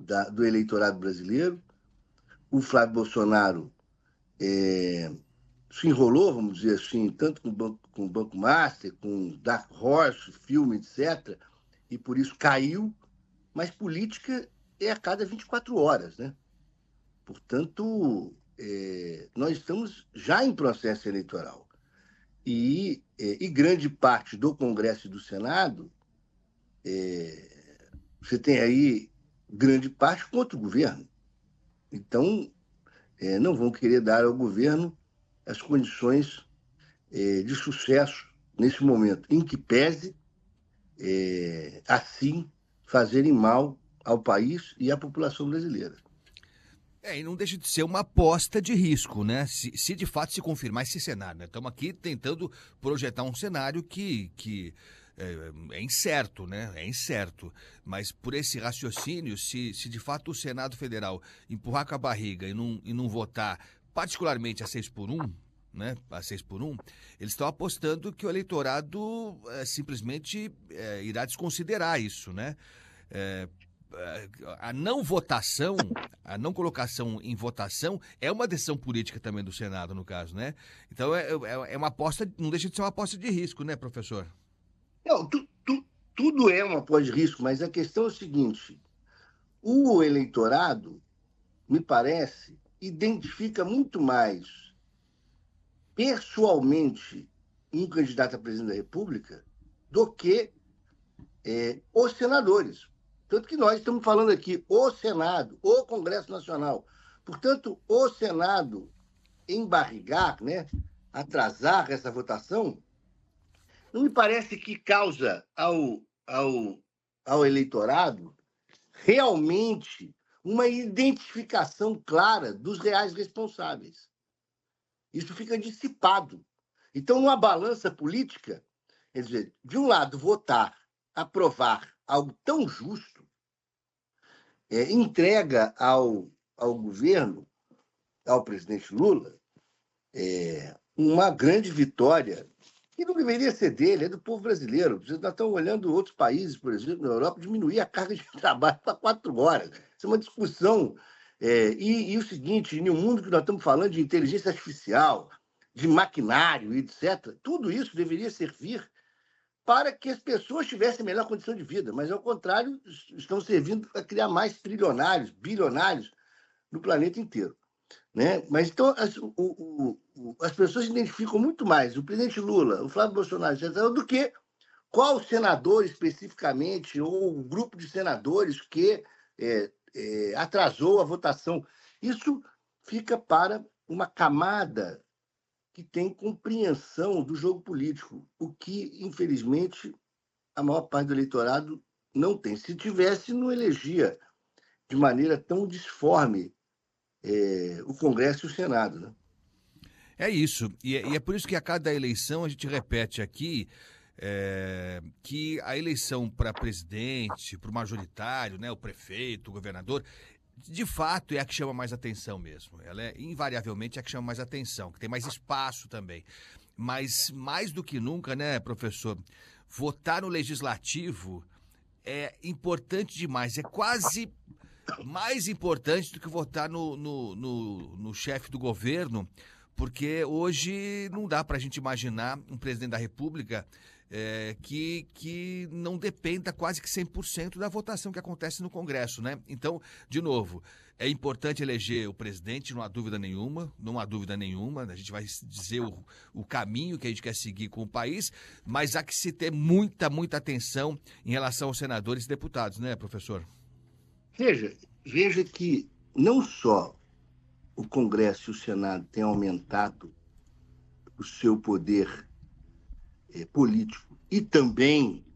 do eleitorado brasileiro. O Flávio Bolsonaro se enrolou, vamos dizer assim, tanto com o Banco Master, com Dark Horse, filme, etc., e por isso caiu, mas política é a cada 24 horas, né? Portanto, nós estamos já em processo eleitoral. E grande parte do Congresso e do Senado, você tem aí grande parte contra o governo. Então, não vão querer dar ao governo as condições de sucesso nesse momento, em que pese, assim, fazerem mal ao país e à população brasileira. E não deixa de ser uma aposta de risco, né? Se de fato se confirmar esse cenário, né? Estamos aqui tentando projetar um cenário que é incerto, né? É incerto. Mas por esse raciocínio, se de fato o Senado Federal empurrar com a barriga e não votar, particularmente a 6-1, né? A 6-1, eles estão apostando que o eleitorado simplesmente irá desconsiderar isso, né? A não votação, a não colocação em votação é uma decisão política também do Senado, no caso, né? Então é uma aposta, não deixa de ser uma aposta de risco, né, professor? Não, tudo é uma pós-risco, mas a questão é o seguinte: o eleitorado, me parece, identifica muito mais pessoalmente um candidato a presidente da República do que os senadores. Tanto que nós estamos falando aqui o Senado, o Congresso Nacional. Portanto, o Senado embarrigar, né, atrasar essa votação, não me parece que causa ao eleitorado realmente uma identificação clara dos reais responsáveis. Isso fica dissipado. Então, numa balança política, quer dizer, de um lado, votar, aprovar algo tão justo, entrega ao governo, ao presidente Lula, uma grande vitória, que não deveria ser dele, é do povo brasileiro. Nós estamos olhando outros países, por exemplo, na Europa, diminuir a carga de trabalho para 4 horas. Isso é uma discussão. E o seguinte, em um mundo que nós estamos falando de inteligência artificial, de maquinário, etc., tudo isso deveria servir para que as pessoas tivessem melhor condição de vida, mas, ao contrário, estão servindo para criar mais trilionários, bilionários no planeta inteiro. Né? Mas então as pessoas identificam muito mais o presidente Lula, o Flávio Bolsonaro, etc., do que qual senador especificamente ou o grupo de senadores que atrasou a votação. Isso fica para uma camada que tem compreensão do jogo político, o que, infelizmente, a maior parte do eleitorado não tem. Se tivesse, não elegia de maneira tão disforme o Congresso e o Senado, né? É isso. E é por isso que a cada eleição a gente repete aqui que a eleição para presidente, para o majoritário, né, o prefeito, o governador, de fato é a que chama mais atenção mesmo. Ela é invariavelmente a que chama mais atenção, que tem mais espaço também. Mas mais do que nunca, né, professor, votar no legislativo é importante demais. É quase mais importante do que votar no chefe do governo, porque hoje não dá para a gente imaginar um presidente da República que não dependa quase que 100% da votação que acontece no Congresso, né? Então, de novo, é importante eleger o presidente, não há dúvida nenhuma, a gente vai dizer o caminho que a gente quer seguir com o país, mas há que se ter muita, muita atenção em relação aos senadores e deputados, né, professor? Veja que não só o Congresso e o Senado têm aumentado o seu poder político e também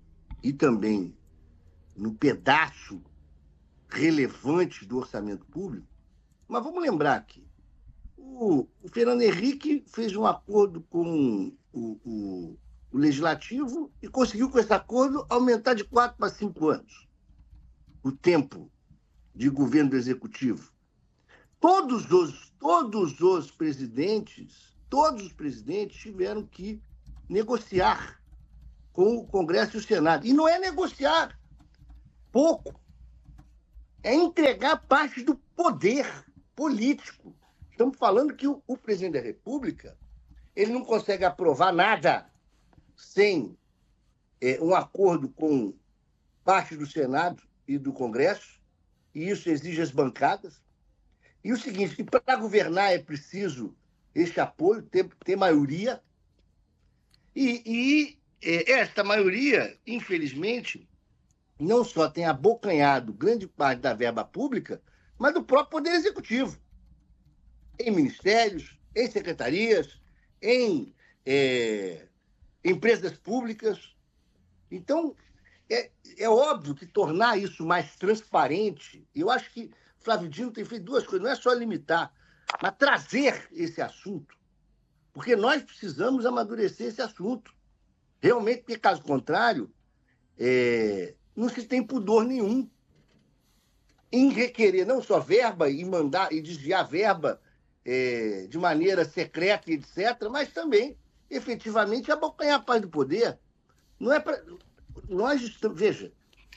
no pedaço relevante do orçamento público, mas vamos lembrar aqui, o Fernando Henrique fez um acordo com o Legislativo e conseguiu, com esse acordo, aumentar de 4 para 5 anos o tempo de governo do Executivo. Todos os presidentes tiveram que negociar com o Congresso e o Senado. E não é negociar pouco, é entregar parte do poder político. Estamos falando que o presidente da República ele não consegue aprovar nada sem um acordo com parte do Senado e do Congresso, e isso exige as bancadas. E o seguinte, que para governar é preciso esse apoio, ter maioria, e esta maioria, infelizmente, não só tem abocanhado grande parte da verba pública, mas do próprio Poder Executivo, em ministérios, em secretarias, em empresas públicas. Então, é óbvio que tornar isso mais transparente, eu acho que Flávio Dino tem feito duas coisas, não é só limitar, mas trazer esse assunto, porque nós precisamos amadurecer esse assunto. Realmente, porque caso contrário, não se tem pudor nenhum em requerer não só verba e mandar e desviar verba de maneira secreta, etc., mas também, efetivamente, abocanhar a paz do poder. Não é para... Nós estamos... Veja,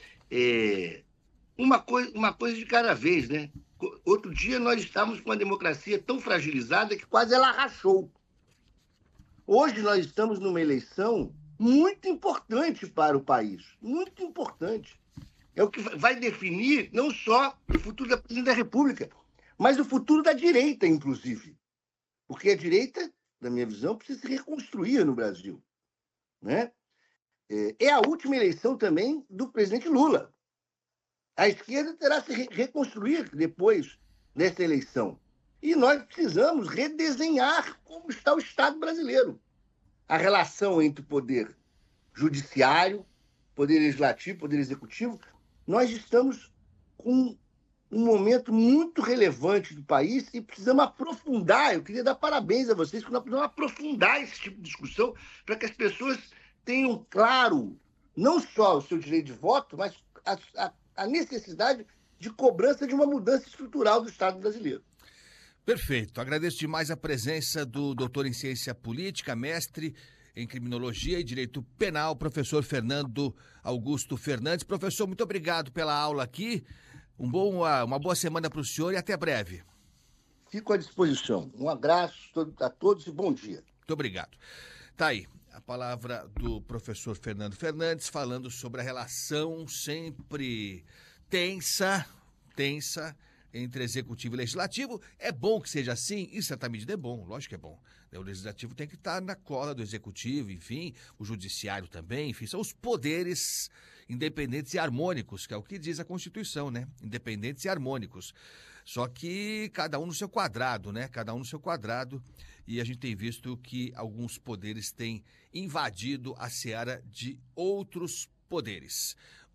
uma coisa de cada vez, né? Outro dia nós estávamos com uma democracia tão fragilizada que quase ela rachou. Hoje nós estamos numa eleição muito importante para o país, muito importante. É o que vai definir não só o futuro da presidente da República, mas o futuro da direita, inclusive. Porque a direita, na minha visão, precisa se reconstruir no Brasil, né? É a última eleição também do presidente Lula. A esquerda terá que se reconstruir depois dessa eleição. E nós precisamos redesenhar como está o Estado brasileiro. A relação entre o poder judiciário, poder legislativo, poder executivo. Nós estamos com um momento muito relevante do país e precisamos aprofundar. Eu queria dar parabéns a vocês, porque nós precisamos aprofundar esse tipo de discussão para que as pessoas tenham claro não só o seu direito de voto, mas a necessidade de cobrança de uma mudança estrutural do Estado brasileiro. Perfeito. Agradeço demais a presença do doutor em Ciência Política, mestre em Criminologia e Direito Penal, professor Fernando Augusto Fernandes. Professor, muito obrigado pela aula aqui. Uma boa semana para o senhor e até breve. Fico à disposição. Um abraço a todos e bom dia. Muito obrigado. Tá aí a palavra do professor Fernando Fernandes falando sobre a relação sempre tensa entre executivo e legislativo. É bom que seja assim? Em certa medida é bom, lógico que é bom. O legislativo tem que estar na cola do executivo, enfim, o judiciário também, enfim, são os poderes independentes e harmônicos, que é o que diz a Constituição, né? Independentes e harmônicos. Só que cada um no seu quadrado, né? Cada um no seu quadrado. E a gente tem visto que alguns poderes têm invadido a seara de outros poderes.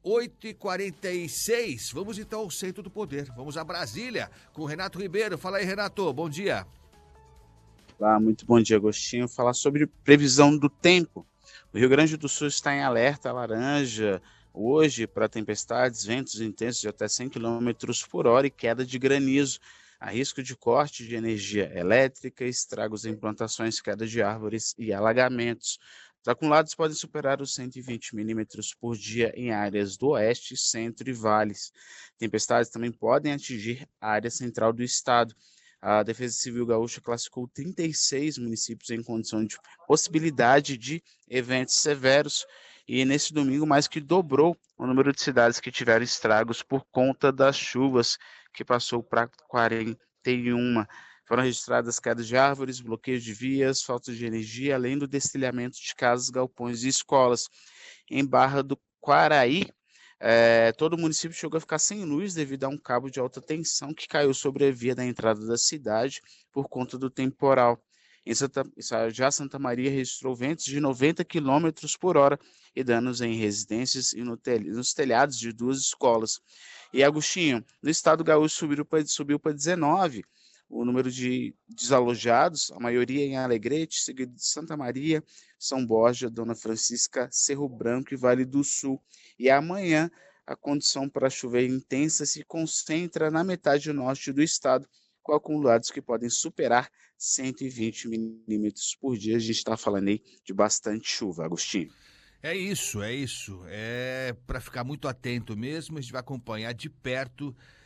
8h46, vamos então ao centro do poder. Vamos a Brasília com o Renato Ribeiro. Fala aí, Renato, bom dia. Olá, muito bom dia, Agostinho. Falar sobre previsão do tempo. O Rio Grande do Sul está em alerta laranja hoje para tempestades, ventos intensos de até 100 km por hora e queda de granizo. Há risco de corte de energia elétrica, estragos em plantações, queda de árvores e alagamentos. Os acumulados podem superar os 120 milímetros por dia em áreas do oeste, centro e vales. Tempestades também podem atingir a área central do estado. A Defesa Civil Gaúcha classificou 36 municípios em condição de possibilidade de eventos severos e nesse domingo mais que dobrou o número de cidades que tiveram estragos por conta das chuvas, que passou para 41. Foram registradas quedas de árvores, bloqueios de vias, falta de energia, além do destelhamento de casas, galpões e escolas. Em Barra do Quaraí, todo o município chegou a ficar sem luz devido a um cabo de alta tensão que caiu sobre a via da entrada da cidade por conta do temporal. Já Santa Maria registrou ventos de 90 km por hora e danos em residências e nos telhados de 2 escolas. E Agostinho, no estado gaúcho subiu para 19 o número de desalojados, a maioria em Alegrete, seguido de Santa Maria, São Borja, Dona Francisca, Cerro Branco e Vale do Sul. E amanhã a condição para chuva intensa se concentra na metade norte do estado, com acumulados que podem superar 120 milímetros por dia. A gente está falando aí de bastante chuva, Agostinho. É isso. É para ficar muito atento mesmo. A gente vai acompanhar de perto